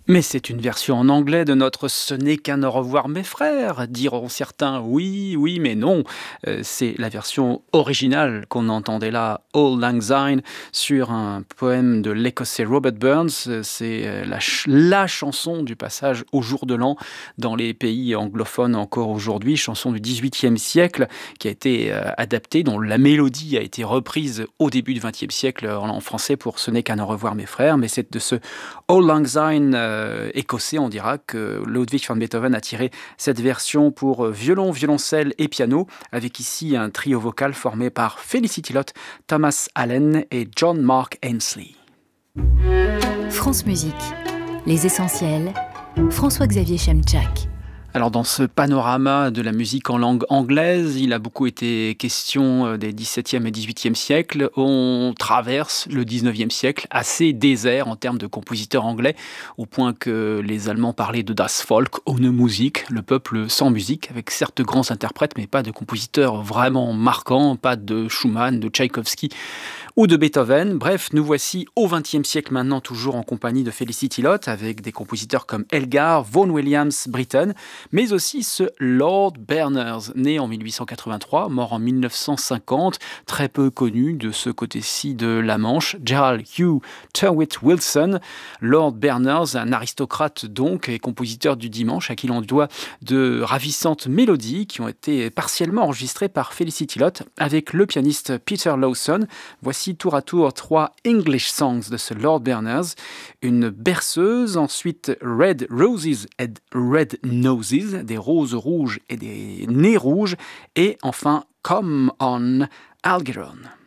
Mais c'est une version en anglais de notre «Ce n'est qu'un au revoir mes frères», diront certains. Oui, oui, mais non. C'est la version originale qu'on entendait là, «Auld Lang Syne», sur un poème de l'Écossais Robert Burns. C'est la chanson du passage au jour de l'an dans les pays anglophones encore aujourd'hui, chanson du XVIIIe siècle qui a été adaptée, dont la mélodie a été reprise au début du XXe siècle en français pour «Ce n'est qu'un au revoir mes frères», mais c'est de ce Auld Lang Syne écossais, on dira que Ludwig van Beethoven a tiré cette version pour violon, violoncelle et piano, avec ici un trio vocal formé par Felicity Lott, Thomas Allen et John Mark Ainsley. France Musique, les essentiels, François-Xavier Chemchak. Alors dans ce panorama de la musique en langue anglaise, il a beaucoup été question des XVIIe et XVIIIe siècles. On traverse le XIXe siècle assez désert en termes de compositeurs anglais, au point que les Allemands parlaient de Das Volk ohne Musik, le peuple sans musique, avec certes de grands interprètes, mais pas de compositeurs vraiment marquants, pas de Schumann, de Tchaïkovski ou de Beethoven. Bref, nous voici au XXe siècle maintenant, toujours en compagnie de Felicity Lott, avec des compositeurs comme Elgar, Vaughan Williams, Britten, mais aussi ce Lord Berners, né en 1883, mort en 1950, très peu connu de ce côté-ci de la Manche, Gerald Hugh Turwitt Wilson. Lord Berners, un aristocrate donc, et compositeur du dimanche, à qui l'on doit de ravissantes mélodies qui ont été partiellement enregistrées par Felicity Lott avec le pianiste Peter Lawson. Voici tour à tour 3 English songs de ce Lord Berners, une berceuse, ensuite Red Roses and Red Noses, des roses rouges et des nez rouges, et enfin Come on Algernon.